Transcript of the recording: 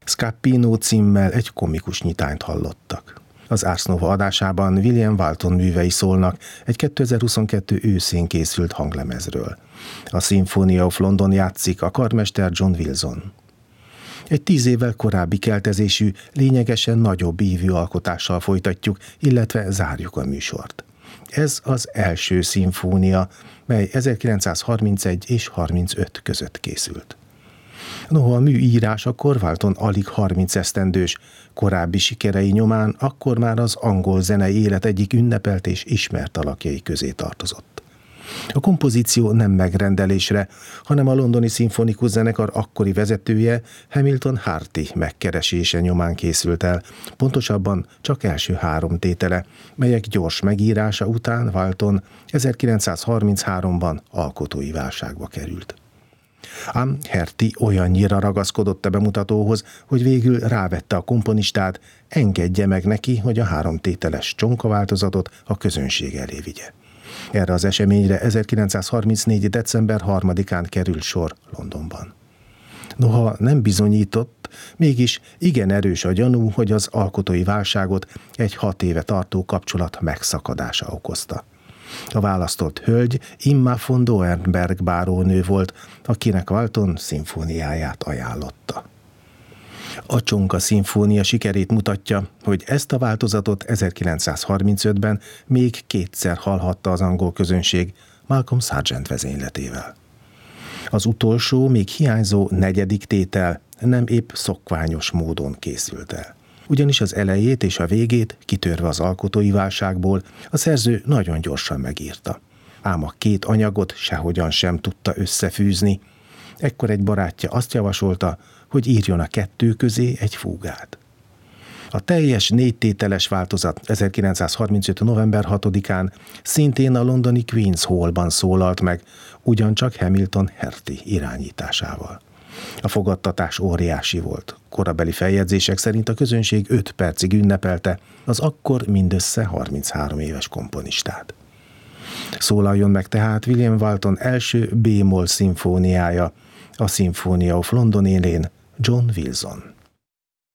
Scappino címmel egy komikus nyitányt hallottak. Az Ars Nova adásában William Walton művei szólnak egy 2022 őszén készült hanglemezről. A Symphony of London játszik a karmester John Wilson. Egy 10 évvel korábbi keltezésű, lényegesen nagyobb ívű alkotással folytatjuk, illetve zárjuk a műsort. Ez az első szimfónia, mely 1931 és 35 között készült. Noha a mű írásakor Walton alig 30 esztendős, korábbi sikerei nyomán akkor már az angol zenei élet egyik ünnepelt és ismert alakjai közé tartozott. A kompozíció nem megrendelésre, hanem a londoni szimfonikus zenekar akkori vezetője, Hamilton Harty megkeresése nyomán készült el, pontosabban csak első 3 tétele, melyek gyors megírása után Walton 1933-ban alkotói válságba került. Ám Harty olyannyira ragaszkodott a bemutatóhoz, hogy végül rávette a komponistát, engedje meg neki, hogy a 3 tételes csonka változatot a közönség elé vigye. Erre az eseményre 1934. december 3-án került sor Londonban. Noha nem bizonyított, mégis igen erős a gyanú, hogy az alkotói válságot egy 6 éve tartó kapcsolat megszakadása okozta. A választott hölgy Imma von Doernberg bárónő volt, akinek Walton szimfóniáját ajánlotta. A csonka szimfónia sikerét mutatja, hogy ezt a változatot 1935-ben még 2-szer hallhatta az angol közönség Malcolm Sargent vezényletével. Az utolsó, még hiányzó 4. tétel nem épp szokványos módon készült el. Ugyanis az elejét és a végét, kitörve az alkotói válságból, a szerző nagyon gyorsan megírta. Ám a 2 anyagot sehogyan sem tudta összefűzni. Ekkor egy barátja azt javasolta, hogy írjon a 2 közé egy fúgát. A teljes 4 tételes változat 1935. november 6-án szintén a londoni Queen's Hallban szólalt meg, ugyancsak Hamilton Harty irányításával. A fogadtatás óriási volt. Korabeli feljegyzések szerint a közönség 5 percig ünnepelte az akkor mindössze 33 éves komponistát. Szólaljon meg tehát William Walton első B-moll szimfóniája, a Symphony of London élén John Wilson.